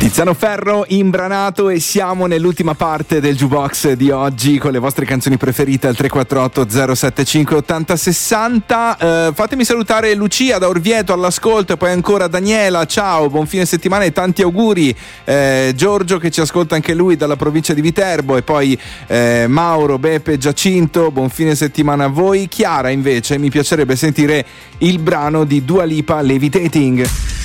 Tiziano Ferro imbranato e siamo nell'ultima parte del jukebox di oggi con le vostre canzoni preferite al 348 075 80 60. Fatemi salutare Lucia da Orvieto all'ascolto e poi ancora Daniela, ciao, buon fine settimana e tanti auguri. Giorgio che ci ascolta anche lui dalla provincia di Viterbo e poi Mauro, Beppe, Giacinto, buon fine settimana a voi. Chiara invece mi piacerebbe sentire il brano di Dua Lipa, Levitating.